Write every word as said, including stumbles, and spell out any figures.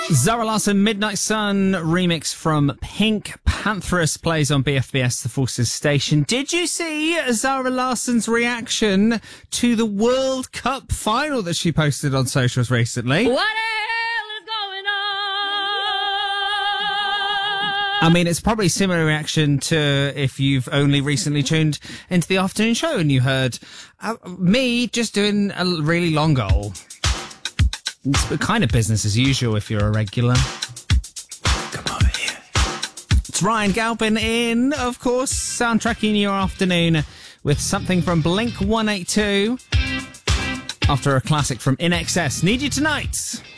Zara Larsson, Midnight Sun remix from Pink Pantheress plays on B F B S, the Forces station. Did you see Zara Larsson's reaction to the World Cup final that she posted on socials recently? What the hell is going on? I mean, it's probably a similar reaction to if you've only recently tuned into the afternoon show and you heard uh, me just doing a really long goal. It's kind of business as usual if you're a regular. Come over here. It's Ryan Galpin in, of course, soundtracking your afternoon with something from Blink one eighty-two after a classic from I N X S. Need You Tonight.